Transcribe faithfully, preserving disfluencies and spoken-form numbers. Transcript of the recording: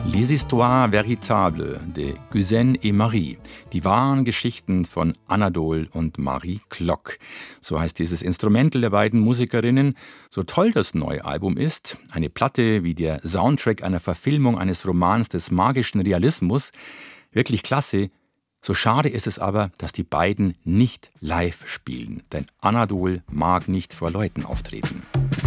Les histoires véritables de Güsen et Marie. Die wahren Geschichten von Anadol und Marie Klock. So heißt dieses Instrumental der beiden Musikerinnen. So toll das neue Album ist, eine Platte wie der Soundtrack einer Verfilmung eines Romans des magischen Realismus, wirklich klasse. So schade ist es aber, dass die beiden nicht live spielen, denn Anadol mag nicht vor Leuten auftreten.